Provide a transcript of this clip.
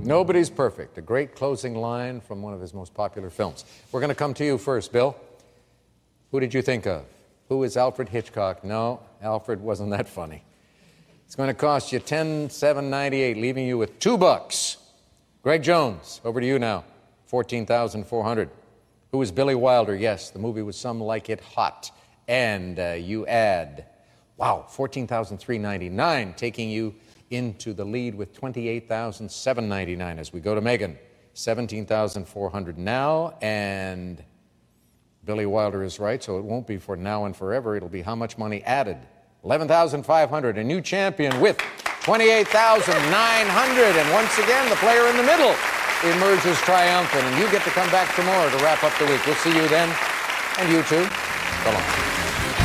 Nobody's perfect. A great closing line from one of his most popular films. We're going to come to you first, Bill. Who did you think of? Who is Alfred Hitchcock? No, Alfred wasn't that funny. It's going to cost you $10,798, leaving you with $2. Greg Jones, over to you now. $14,400. Who is Billy Wilder? Yes, the movie was Some Like It Hot. And you add, wow, $14,399, taking you into the lead with $28,799 as we go to Megan. $17,400 now, and Billy Wilder is right, so it won't be for now and forever. It'll be how much money added? $11,500, a new champion with $28,900. And once again, the player in the middle emerges triumphant, and you get to come back for more to wrap up the week. We'll see you then, and you too. So long.